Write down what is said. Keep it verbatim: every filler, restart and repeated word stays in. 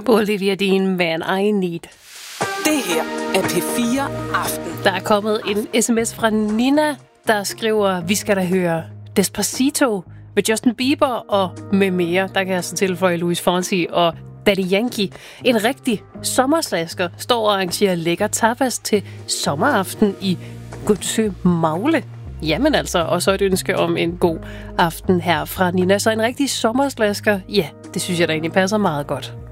Olivia Dean, Man I Need. Det her er P fire Aften. Der er kommet en sms fra Nina, der skriver, vi skal da høre Despacito med Justin Bieber og med mere. Der kan jeg så tilføje Luis Fonsi og Daddy Yankee. En rigtig sommerslasker står og arrangerer lækker tapas til sommeraften i Gundsø Magle. Jamen altså, og så et ønske om en god aften her fra Nina. Så en rigtig sommerslasker, ja, det synes jeg da egentlig passer meget godt.